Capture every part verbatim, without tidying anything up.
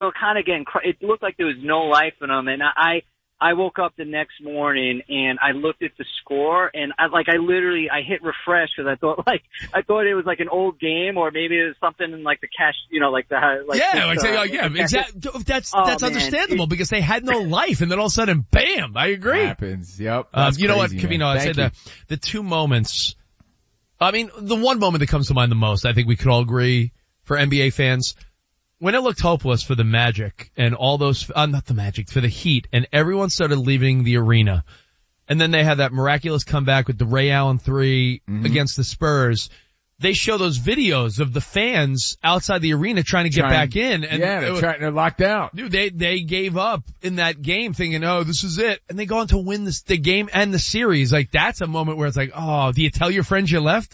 were kind of getting, it looked like there was no life in them. And I, I woke up the next morning and I looked at the score and I, like, I literally, I hit refresh because I thought like, I thought it was like an old game or maybe it was something in like the cash, you know, like the, like. Yeah, this, like, uh, yeah, exactly. That's, oh, that's man. understandable it, because they had no life and then all of a sudden, bam, I agree. Happens. Yep. Um, you know crazy, what, Covino, I'd say you. the, the two moments, I mean, the one moment that comes to mind the most, I think we could all agree for N B A fans, when it looked hopeless for the Magic and all those, uh, not the Magic, for the Heat, and everyone started leaving the arena, and then they had that miraculous comeback with the Ray Allen three mm-hmm. against the Spurs, they show those videos of the fans outside the arena trying to get trying, back in. And yeah, they're, trying, they're locked out. Dude, they, they gave up in that game thinking, oh, this is it. And they go on to win this, the game and the series. Like, that's a moment where it's like, oh, do you tell your friends you left?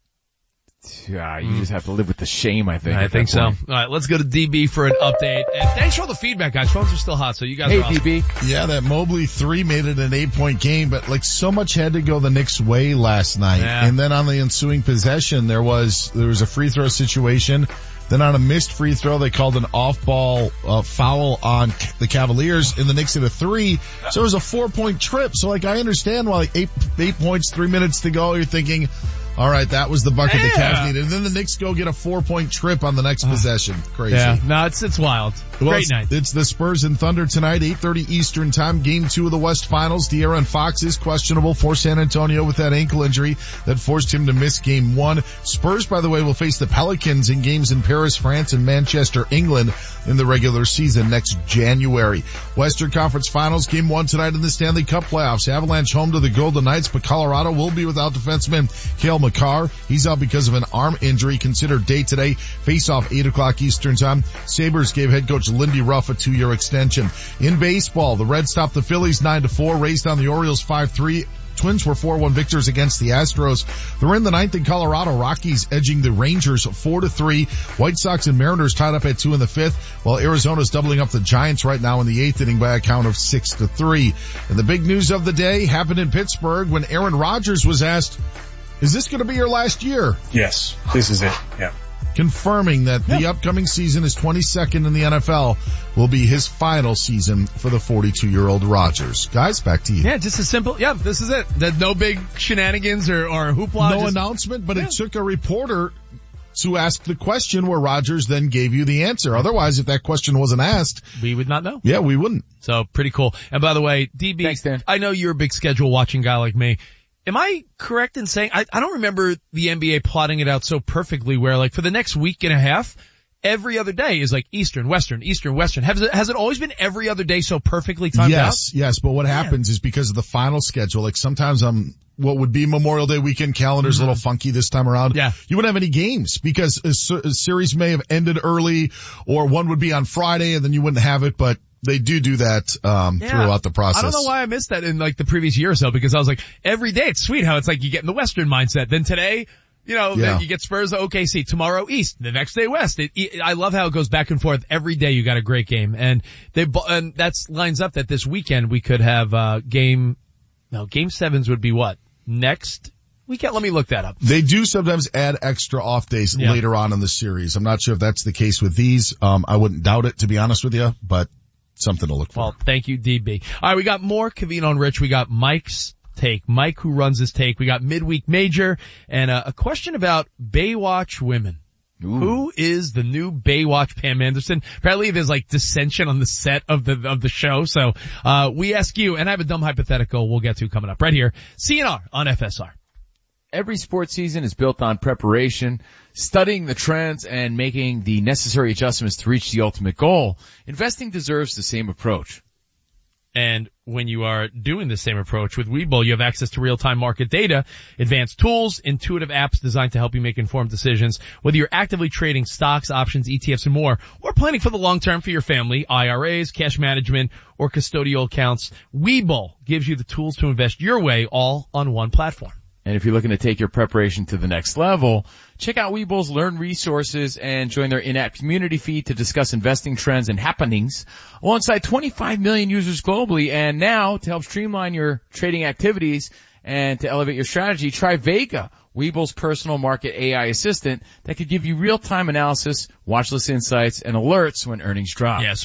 Yeah, you mm. just have to live with the shame, I think. I think so. All right, let's go to D B for an update. And thanks for all the feedback, guys. Phones are still hot, so you guys hey, are awesome. D B. Yeah, that Mobley three made it an eight-point game, but like so much had to go the Knicks' way last night. Yeah. And then on the ensuing possession, there was there was a free throw situation. Then on a missed free throw, they called an off-ball uh, foul on the Cavaliers, and the Knicks hit a three. So it was a four-point trip. So like I understand why like eight eight points, three minutes to go, you're thinking, all right, that was the bucket yeah. the Cavs needed. And then the Knicks go get a four-point trip on the next uh, possession. Crazy. Yeah, no, it's it's wild. Well, Great it's, night. It's the Spurs and Thunder tonight, eight thirty Eastern time, game two of the West Finals. De'Aaron Fox is questionable for San Antonio with that ankle injury that forced him to miss game one. Spurs, by the way, will face the Pelicans in games in Paris, France, and Manchester, England in the regular season next January. Western Conference Finals, game one tonight in the Stanley Cup playoffs. Avalanche home to the Golden Knights, but Colorado will be without defenseman Cale Makar. He's out because of an arm injury, considered day today. Face off eight o'clock Eastern time. Sabres gave head coach Lindy Ruff a two-year extension. In baseball, the Reds topped the Phillies nine to four, raised down the Orioles five three. Twins were four one victors against the Astros. They're in the ninth in Colorado. Rockies edging the Rangers four to three. White Sox and Mariners tied up at two in the fifth, while Arizona's doubling up the Giants right now in the eighth inning by a count of six to three. And the big news of the day happened in Pittsburgh when Aaron Rodgers was asked, is this going to be your last year? Yes, this is it. Yeah. Confirming that yeah. the upcoming season, his twenty-second in the N F L, will be his final season for the forty-two-year-old Rodgers. Guys, back to you. Yeah, just a simple, yeah, this is it. There's no big shenanigans or, or hoopla. No just, announcement, but yeah. it took a reporter to ask the question where Rodgers then gave you the answer. Otherwise, if that question wasn't asked, we would not know. Yeah, we wouldn't. So pretty cool. And by the way, D B, thanks, Dan. I know you're a big schedule watching guy like me. Am I correct in saying, I, I don't remember the N B A plotting it out so perfectly where like for the next week and a half, every other day is like Eastern, Western, Eastern, Western. Has it, has it always been every other day so perfectly timed yes, out? Yes, yes. But what Man. happens is because of the final schedule, like sometimes I'm, what would be Memorial Day weekend calendar's mm-hmm. a little funky this time around. Yeah. You wouldn't have any games because a, a series may have ended early or one would be on Friday and then you wouldn't have it, but they do do that, um, yeah. throughout the process. I don't know why I missed that in like the previous year or so because I was like, every day it's sweet how it's like you get in the Western mindset. Then today, you know, yeah. then you get Spurs to O K C, tomorrow East, the next day West. It, it, I love how it goes back and forth. Every day you got a great game. And they, and that's lines up that this weekend we could have, uh, game, no, game sevens would be what? Next weekend? Let me look that up. They do sometimes add extra off days yeah. later on in the series. I'm not sure if that's the case with these. Um, I wouldn't doubt it, to be honest with you, but something to look for. Well, thank you, D B. All right, we got more Covino and Rich. We got Mike's take. Mike, who runs his take. We got midweek major and uh, a question about Baywatch women. Ooh. Who is the new Baywatch Pam Anderson? Apparently there's like dissension on the set of the of the show. So uh we ask you, and I have a dumb hypothetical we'll get to coming up right here. C N R on F S R. Every sports season is built on preparation, studying the trends, and making the necessary adjustments to reach the ultimate goal. Investing deserves the same approach. And when you are doing the same approach with Webull, you have access to real-time market data, advanced tools, intuitive apps designed to help you make informed decisions. Whether you're actively trading stocks, options, E T Fs, and more, or planning for the long term for your family, I R As, cash management, or custodial accounts, Webull gives you the tools to invest your way all on one platform. And if you're looking to take your preparation to the next level, check out Webull's Learn resources and join their in-app community feed to discuss investing trends and happenings alongside twenty-five million users globally. And now, to help streamline your trading activities And to elevate your strategy, try Vega, Weeble's personal market A I assistant that could give you real-time analysis, watch list insights, and alerts when earnings drop. Yeah,